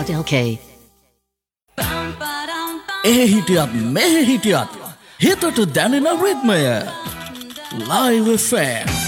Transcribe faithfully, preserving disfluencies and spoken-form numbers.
dot L K. ඒ හිටියත් මෙහෙ හිටියත් හිතට දැනෙන රිද්මය Live F M